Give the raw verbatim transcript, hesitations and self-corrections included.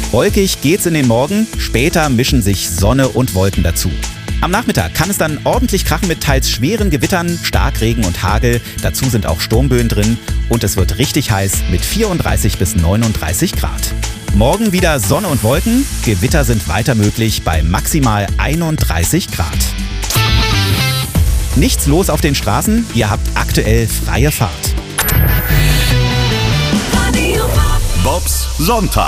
Wolkig geht's in den Morgen, später mischen sich Sonne und Wolken dazu. Am Nachmittag kann es dann ordentlich krachen mit teils schweren Gewittern, Starkregen und Hagel. Dazu sind auch Sturmböen drin und es wird richtig heiß mit vierunddreißig bis neununddreißig Grad. Morgen wieder Sonne und Wolken, Gewitter sind weiter möglich bei maximal einunddreißig Grad. Nichts los auf den Straßen, ihr habt aktuell freie Fahrt. Bobs Sonntag.